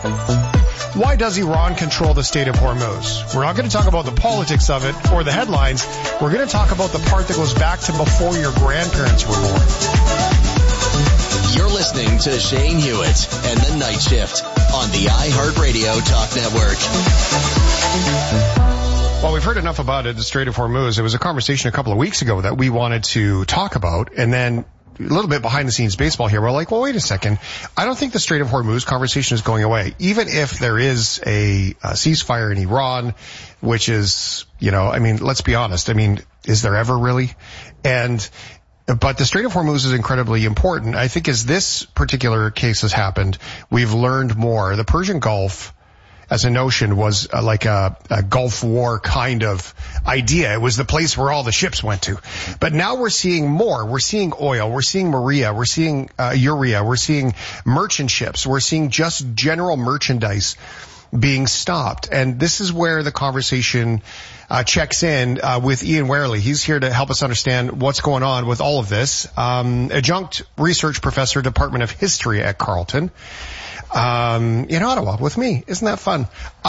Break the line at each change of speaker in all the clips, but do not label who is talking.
Why does Iran control the Strait of Hormuz? We're not going to talk about the politics of it or the headlines. We're going to talk about the part that goes back to before your grandparents were born.
You're listening to Shane Hewitt and the Night Shift on the iHeartRadio Talk Network.
Well, we've heard enough about it, the Strait of Hormuz. It was a conversation a couple of weeks ago that we wanted to talk about, and then a little bit behind the scenes baseball here. We're like, well, wait a second. I don't think the Strait of Hormuz conversation is going away. Even if there is a ceasefire in Iran, which is, let's be honest. Is there ever really? But the Strait of Hormuz is incredibly important. I think as this particular case has happened, we've learned more. The Persian Gulf as a notion was like a Gulf War kind of idea. It was the place where all the ships went to. But now we're seeing more. We're seeing oil. We're seeing Maria. We're seeing urea. We're seeing merchant ships. We're seeing just general merchandise being stopped. And this is where the conversation checks in with Ian Werley. He's here to help us understand what's going on with all of this. Adjunct research professor, Department of History at Carleton. In Ottawa with me. Isn't that fun?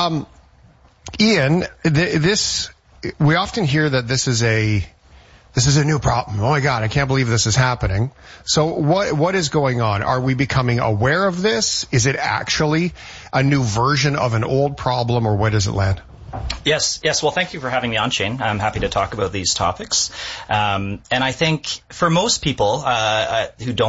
Ian, we often hear that this is a new problem. Oh my God, I can't believe this is happening. So what is going on? Are we becoming aware of this? Is it actually a new version of an old problem, or where does it land?
Yes. Well, thank you for having me on, Shane. I'm happy to talk about these topics. And I think for most people who don't